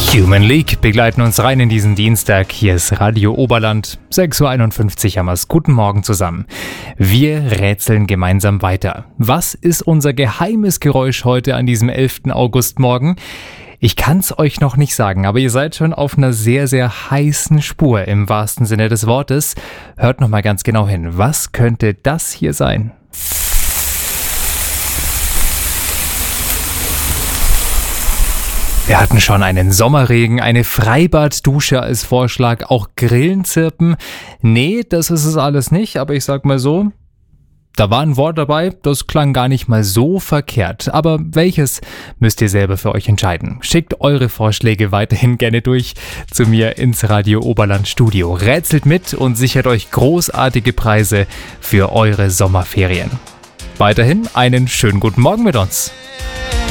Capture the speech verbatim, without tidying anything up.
Human League begleiten uns rein in diesen Dienstag. Hier ist Radio Oberland, sechs Uhr einundfünfzig haben wir's. Guten Morgen zusammen. Wir rätseln gemeinsam weiter. Was ist unser geheimes Geräusch heute an diesem elften Augustmorgen? Ich kann's euch noch nicht sagen, aber ihr seid schon auf einer sehr, sehr heißen Spur im wahrsten Sinne des Wortes. Hört noch mal ganz genau hin. Was könnte das hier sein? Wir hatten schon einen Sommerregen, eine Freibad-Dusche als Vorschlag, auch Grillen zirpen. Nee, das ist es alles nicht, aber ich sag mal so, da war ein Wort dabei, das klang gar nicht mal so verkehrt. Aber welches müsst ihr selber für euch entscheiden? Schickt eure Vorschläge weiterhin gerne durch zu mir ins Radio Oberland Studio. Rätselt mit und sichert euch großartige Preise für eure Sommerferien. Weiterhin einen schönen guten Morgen mit uns.